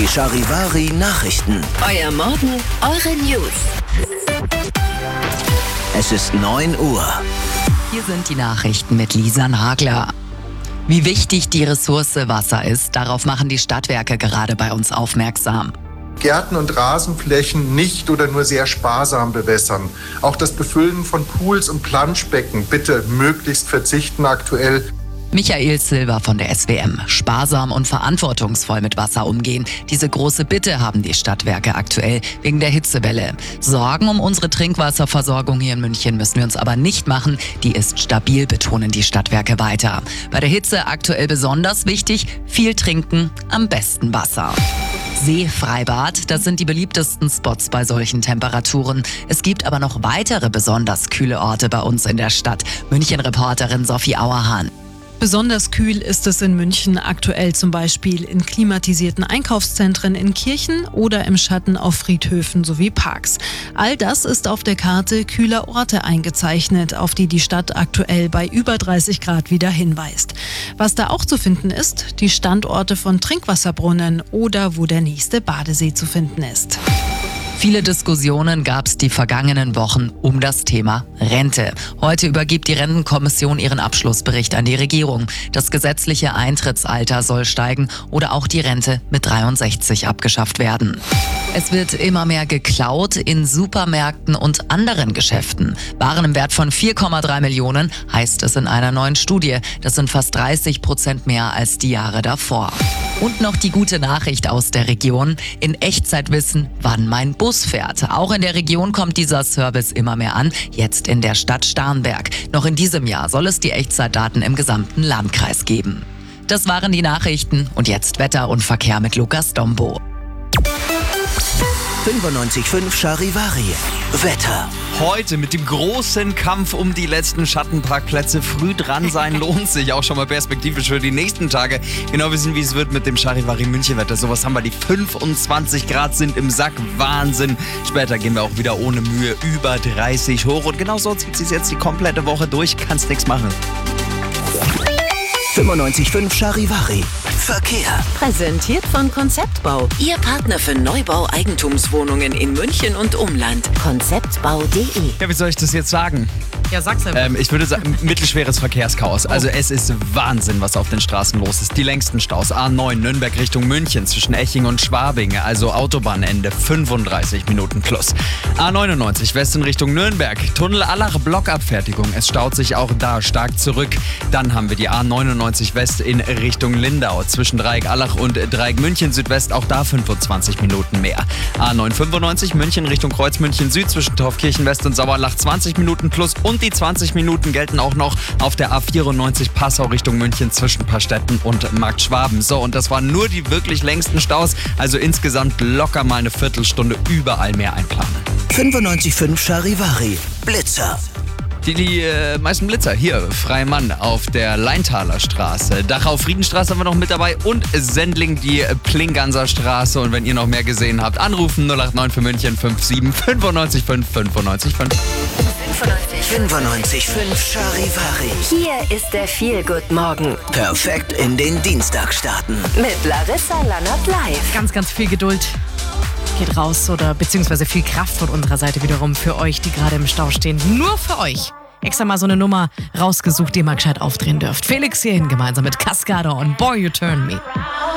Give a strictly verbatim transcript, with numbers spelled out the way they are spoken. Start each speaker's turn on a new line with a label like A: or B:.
A: Die Charivari Nachrichten.
B: Euer Morgen, eure News.
A: Es ist neun Uhr.
C: Hier sind die Nachrichten mit Lisa Nagler. Wie wichtig die Ressource Wasser ist, darauf machen die Stadtwerke gerade bei uns aufmerksam.
D: Gärten und Rasenflächen nicht oder nur sehr sparsam bewässern. Auch das Befüllen von Pools und Planschbecken bitte möglichst verzichten aktuell.
C: Michael Silber von der S W M. Sparsam und verantwortungsvoll mit Wasser umgehen. Diese große Bitte haben die Stadtwerke aktuell wegen der Hitzewelle. Sorgen um unsere Trinkwasserversorgung hier in München müssen wir uns aber nicht machen. Die ist stabil, betonen die Stadtwerke weiter. Bei der Hitze aktuell besonders wichtig, viel trinken, am besten Wasser. Seefreibad, das sind die beliebtesten Spots bei solchen Temperaturen. Es gibt aber noch weitere besonders kühle Orte bei uns in der Stadt. München-Reporterin Sophie Auerhahn.
E: Besonders kühl ist es in München aktuell zum Beispiel in klimatisierten Einkaufszentren, in Kirchen oder im Schatten auf Friedhöfen sowie Parks. All das ist auf der Karte kühler Orte eingezeichnet, auf die die Stadt aktuell bei über dreißig Grad wieder hinweist. Was da auch zu finden ist, die Standorte von Trinkwasserbrunnen oder wo der nächste Badesee zu finden ist.
C: Viele Diskussionen gab es die vergangenen Wochen um das Thema Rente. Heute übergibt die Rentenkommission ihren Abschlussbericht an die Regierung. Das gesetzliche Eintrittsalter soll steigen oder auch die Rente mit dreiundsechzig abgeschafft werden. Es wird immer mehr geklaut in Supermärkten und anderen Geschäften. Waren im Wert von vier Komma drei Millionen, heißt es in einer neuen Studie. Das sind fast dreißig Prozent mehr als die Jahre davor. Und noch die gute Nachricht aus der Region. In Echtzeit wissen, wann mein Bus fährt. Auch in der Region kommt dieser Service immer mehr an, jetzt in der Stadt Starnberg. Noch in diesem Jahr soll es die Echtzeitdaten im gesamten Landkreis geben. Das waren die Nachrichten und jetzt Wetter und Verkehr mit Lukas Dombo.
A: fünfundneunzig Komma fünf Charivari. Wetter.
F: Heute mit dem großen Kampf um die letzten Schattenparkplätze. Früh dran sein lohnt sich, auch schon mal perspektivisch für die nächsten Tage. Genau wissen, wie es wird mit dem Charivari München-Wetter. Sowas haben wir, die fünfundzwanzig Grad sind im Sack. Wahnsinn. Später gehen wir auch wieder ohne Mühe über dreißig hoch. Und genau so zieht es jetzt die komplette Woche durch. Kannst nichts machen.
A: fünfundneunzig Komma fünf Charivari. Verkehr.
B: Präsentiert von Konzeptbau. Ihr Partner für Neubau Eigentumswohnungen in München und Umland. konzeptbau punkt de.
F: Ja, wie soll ich das jetzt sagen?
E: Ja, sag's einfach.
F: Ähm, ich würde sagen, mittelschweres Verkehrschaos. Also es ist Wahnsinn, was auf den Straßen los ist. Die längsten Staus. A neun Nürnberg Richtung München zwischen Eching und Schwabing. Also Autobahnende fünfunddreißig Minuten plus. A neunundneunzig West in Richtung Nürnberg. Tunnel Allach Blockabfertigung. Es staut sich auch da stark zurück. Dann haben wir die A neunundneunzig West in Richtung Lindau. Zwischen Dreieck Allach und Dreieck München Südwest. Auch da fünfundzwanzig Minuten mehr. A neunhundertfünfundneunzig München Richtung Kreuz München Süd zwischen Taufkirchen West und Sauerlach zwanzig Minuten plus. Und die zwanzig Minuten gelten auch noch auf der A vierundneunzig Passau Richtung München zwischen Pastetten und Markt Schwaben. So, und das waren nur die wirklich längsten Staus. Also insgesamt locker mal eine Viertelstunde überall mehr einplanen.
A: fünfundneunzig Komma fünf Charivari. Blitzer.
F: Die, die äh, meisten Blitzer hier, Freimann auf der Leintaler Straße. Dachau Friedenstraße haben wir noch mit dabei und Sendling die Plinganser Straße. Und wenn ihr noch mehr gesehen habt, anrufen null acht neun für München fünf sieben fünfundneunzig fünf fünfundneunzig fünf.
A: fünfundneunzig Komma fünf Charivari.
B: Hier ist der Feel-Good-Morgen
A: Perfekt in den Dienstag starten.
B: mit Larissa Lannert live.
E: Ganz, ganz viel Geduld geht raus oder beziehungsweise viel Kraft von unserer Seite wiederum für euch, die gerade im Stau stehen. Nur für euch. Extra mal so eine Nummer rausgesucht, die ihr mal gescheit aufdrehen dürft. Felix hierhin gemeinsam mit Cascada und Boy You Turn Me.